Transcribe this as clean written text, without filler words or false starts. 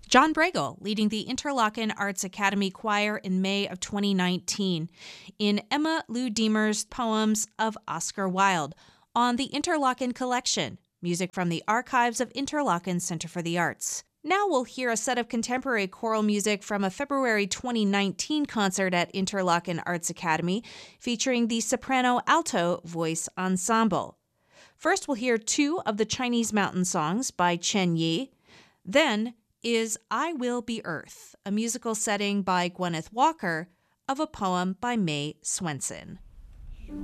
John Bregel, leading the Interlochen Arts Academy Choir in May of 2019 in Emma Lou Diemer's poems of Oscar Wilde on the Interlochen Collection, music from the archives of Interlochen Center for the Arts. Now we'll hear a set of contemporary choral music from a February 2019 concert at Interlochen Arts Academy featuring the soprano-alto voice ensemble. First, we'll hear two of the Chinese mountain songs by Chen Yi. Then is I Will Be Earth, a musical setting by Gwyneth Walker of a poem by May Swenson.